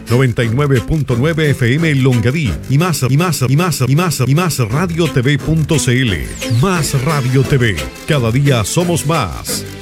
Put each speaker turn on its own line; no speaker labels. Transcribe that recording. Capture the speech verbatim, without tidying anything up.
noventa y nueve punto nueve F M en Longaví y más y más y más y más y más radio t v punto c l. Más Radio T V. Cada día somos más.